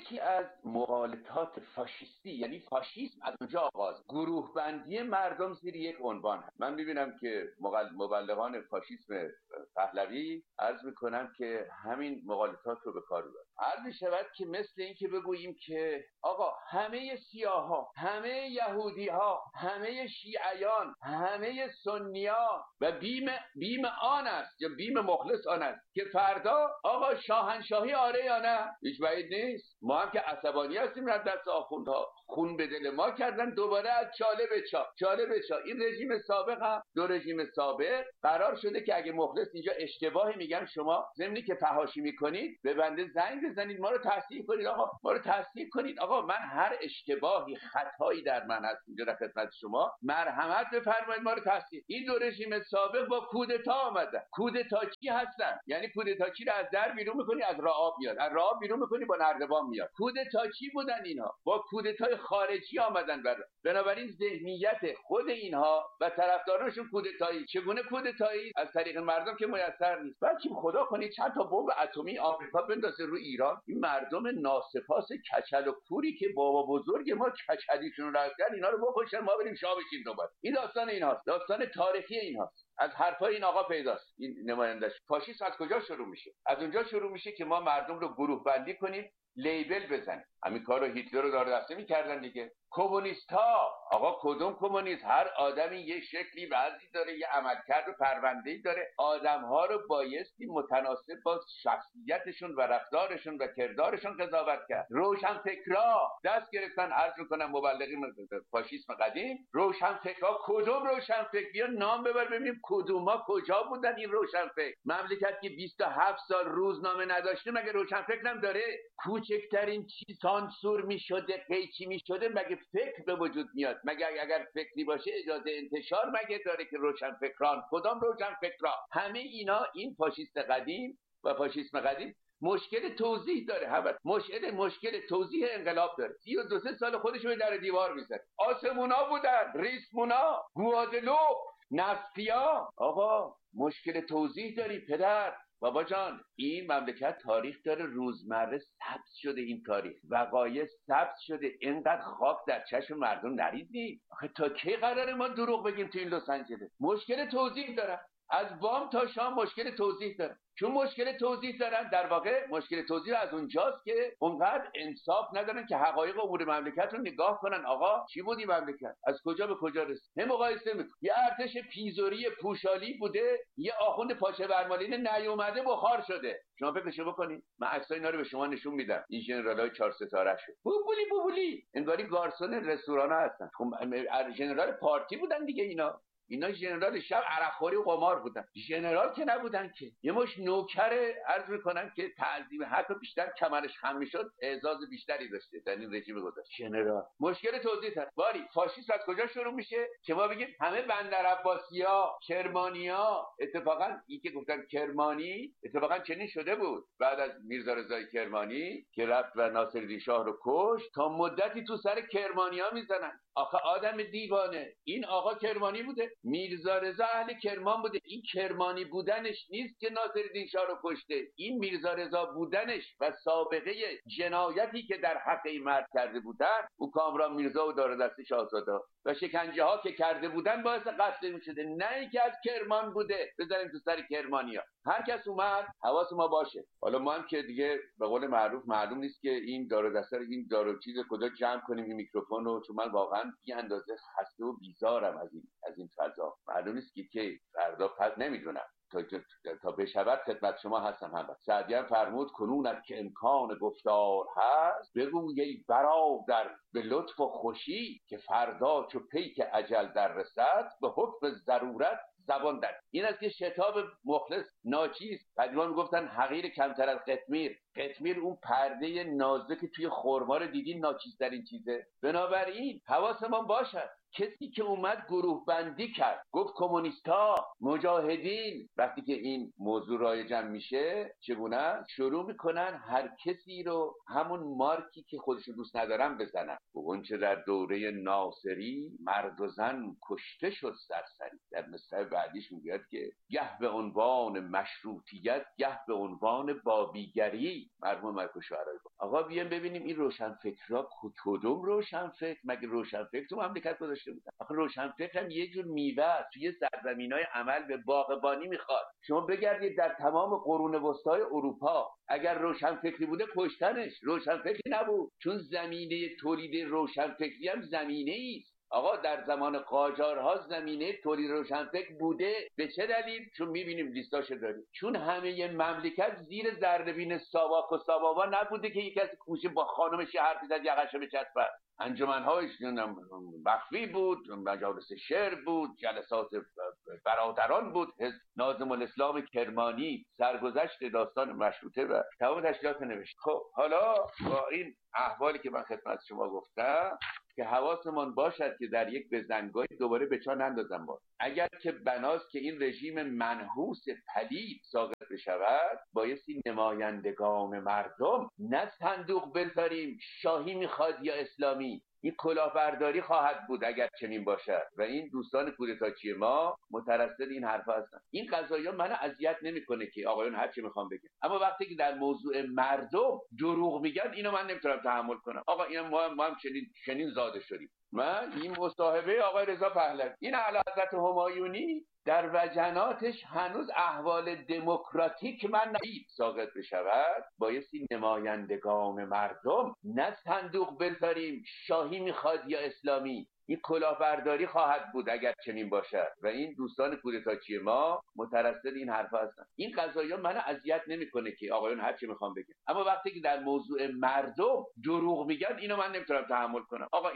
یکی از مغالطات فاشیستی، یعنی فاشیسم از اونجا آغاز، گروه بندی مردم زیر یک عنوان هست. من میبینم که مبلغان فاشیسم پهلوی عرض میکنم که همین مغالطات رو به کار ببرن. عرض میشود که مثل این که بگوییم که آقا همه سیاها، همه یهودیها، همه شیعیان، همه سنیان و بیم آن است یا بیم مخلص آن است که فردا آقا شاهنشاهی آره یا نه؟ هیچ بعید نیست. ما هم که عصبانی هستیم از دست آخوندها، خون به دل ما کردن، دوباره از چاله به چا. این رژیم سابق هم دو رژیم سابق قرار شده که اگه مخلص اینجا اشتباهی میگن، شما ضمنی که فحاشی میکنید به بنده زنگ بزنید، ما رو تصحیح کنید. آقا ما رو تصحیح کنید. آقا من هر اشتباهی، خطایی در من هست اینجا در خدمت شما، مرحمت بفرمایید، ما رو تصحیح. این دو رژیم سابق با کودتا آمدن. کودتاچی هستن، یعنی کودتاچی رو از در بیرون میکنی از راه میاد، از راه بیرون میکنی با نردبان میاد. کودتاچی بودن اینها، با کودتای خارجی آمدن. بنابراین ذهنیت خود اینها و طرفدارانشون کودتایی. چگونه کودتایی؟ از طریق مردم که میسر نیست. بلکه خدا کنید چند تا بمب اتمی آمریکا بندازه روی ایران، این مردم ناسپاس کچل و کوری که بابا بزرگ ما کچلیشون رو رفتن، اینا رو بکشن، ما بریم شاه بشیم دوباره. این داستان اینهاست، داستان تاریخی اینهاست. از حرفای این آقا پیداست. این نمایندش فاشیسم از کجا شروع میشه؟ از اونجا شروع میشه که ما مردم رو گروه بندی کنیم، لیبل بزنیم. همین کار رو هیتلر رو دار دسته میکردن دیگه. کمونیست ها، آقا کدوم کمونیست؟ هر آدمی یه شکلی وضعی داره، یه عملکرد و پرونده‌ای داره. آدم‌ها رو بایستی متناسب با شخصیتشون و رفتارشون و کردارشون قضاوت کرد. روشنفکرا دست گرفتن، عرض میکنم مبلغین فاشیسم قدیم، روشنفکرا. کدوم روشنفکر؟ بیا نام ببر ببینیم کدوما کجا بودن این روشنفکر. مملکت که 27 سال روزنامه نداشته مگه روشنفکر هم داره؟ کوچکترین چیز سانسور میشده، قیچی میشده، مگه فکر به وجود میاد؟ مگه اگر فکری باشه اجازه انتشار مگه داره که روشنفکران؟ کدام روشنفکرا؟ همه اینا این فاشیست قدیم و فاشیسم قدیم مشکل توضیح داره. مشکل توضیح انقلاب داره. 32 سال خودشو در دیوار میزنه. آسمونا بودن، ریسمونا، گوادلوپ، نفیا. آقا مشکل توضیح داری پدر. بابا جان، این مملکت تاریخ داره، روزمره ثبت شده، این تاریخ وقایع ثبت شده. اینقدر خاک در چشم مردم نریزی. آخه تا کی قراره ما دروغ بگیم تو این لس آنجلس؟ مشکل توضیح دارن، از بام تا شام مشکل توضیح دارن. چون مشکل توضیح دارن، در واقع مشکل توضیح از اونجاست که اونقدر انصاف ندارن که حقایق امور مملکت رو نگاه کنن. آقا چی بود این مملکت؟ از کجا به کجا رسید؟ هم مقایسه میکنه. یه ارتش پیزوری پوشالی بوده، یه آخوند پاچه برمالین نیومده بخار شده. شما فکرشو بکنید. من عکسای اینا رو به شما نشون میدم. این ژنرالای 4 ستاره شد. بوبولی انگاری گارسون رستورانا هستن. خب ژنرال پارتی بودن دیگه اینا ژنرال شب عرقخوری و قمار بودن. ژنرال که نبودن که. یه مش نوکر عرض میکنن که تعظیم حق بیشتر کمرش خم میشد، اعزاز بیشتری داشته در این رژیم گذاشت. ژنرال. مشکل توضیح هست. باری فاشیسم از کجا شروع میشه؟ که ما بگیم همه بندر عباسیا، کرمانیا. اتفاقا این که گفتن کرمانی اتفاقا چنین شده بود. بعد از میرزا رضای کرمانی که رفت و ناصرالدین شاه رو کشت، تا مدتی تو سر کرمانیا میزنن. آخه آدم دیوانه، این آقا کرمانی بوده، میرزا رضا اهل کرمان بوده. این کرمانی بودنش نیست که ناصرالدین شاه رو کشته، این میرزا رضا بودنش و سابقه جنایتی که در حق این مرد کرده بودن، او کامران میرزا و دار دست شاهزاده و شکنجه ها که کرده بودن باعث قتل این شده. نه اینکه از کرمان بوده بذاریم تو سر کرمانیا. هر کس اومد حواس ما باشه. حالا ما هم که دیگه به قول معروف معلوم نیست که این دار دسته این دارو چیز کجا جمع کنیم این میکروفون رو، چون من واقعا بی اندازه خسته و بیزارم از این فضا. معلوم نیست که فردا پس نمیدونم تا بشود خدمت شما هستم. هم سعدی هم فرمود کنونت که امکان گفتار هست، بگوی ای برادر به لطف و خوشی، که فردا چو پیک اجل در رسد، به حکم ضرورت زبان در. این است که شتاب مخلص ناچیز. قدیما میگفتن حقیر کمتر از قطمیر. قطمیر اون پرده نازک توی خرما رو دیدین، ناچیزترین چیزه. بنابراین حواسمون باشد کسی که اومد گروه بندی کرد، گفت کمونیستا، مجاهدین. وقتی که این موضوع رایجم میشه چگونه شروع میکنن هر کسی رو همون مارکی که خودشو دوست ندارن بزنن. اونچه در دوره ناصری مرد و زن کشته شد سرسری. در مصرع بعدیش میگوید که گه به عنوان مشروطیت، گه به عنوان بابیگری. مرحوم ملک شعرا. آقا بیایم ببینیم این روشنفکرها کدوم روشنفکر؟ مگه روشنفکر تو مملکت گذاشته بودن؟ آخه روشنفکر هم یه جور میوه توی سرزمینای عمل به باغبانی میخواد. شما بگردید در تمام قرون وسطای اروپا، اگر روشنفکری بوده کشتنش. روشنفکری نبود، چون زمینه تولید روشنفکری هم زمینه است. آقا در زمان قاجارها زمینه تولید روشنفکر بوده. به چه دلیل؟ چون میبینیم لیستاشو داریم. چون همه مملکت زیر ذره‌بین ساواک و سابابا نبوده که یک کسی کوشه با خانمش حرف زد یقه‌شو بچسبه. انجمن‌هاش مخفی بود، مجالس شعر بود، جلسات برادران بود، ناظم الاسلام کرمانی سرگذشت داستان مشروطه و تمام تشکیلات نوشت. خب حالا با این احوالی که من خدمت شما گفتم که حواسمان باشد که در یک بزنگاهی دوباره به چا نندازم. اگر که بناست که این رژیم منحوس پلید ساقط بشود، بایستی نمایندگان مردم نه صندوق بذاریم شاهی میخواد یا اسلامی. این کلاهبرداری خواهد بود اگر چنین باشد و این دوستان کودتاچی ما مترصد این حرفا هستن. این قضایا منو اذیت نمیکنه که آقایون هر چی میخوام بگن، اما وقتی که در موضوع مردم دروغ میگن اینو من نمیتونم تحمل کنم. آقا اینا ما هم چنین زاده شدیم. من این مصاحبه آقای رضا پهلوی، این اعلیحضرت همایونی در وجناتش هنوز احوال دموکراتیک من نهید ساقط بشود، بایستی نمایندگان مردم نه صندوق بذاریم شاهی میخواد یا اسلامی. این کلاهبرداری خواهد بود اگر چنین باشد و این دوستان کودتاچی ما مترصد این حرفا هستن. این قضایا منو اذیت نمیکنه که آقایون هر چی میخوام بگن، اما وقتی که در موضوع مردم دروغ میگن اینو من نمیتونم تحمل کنم. آقا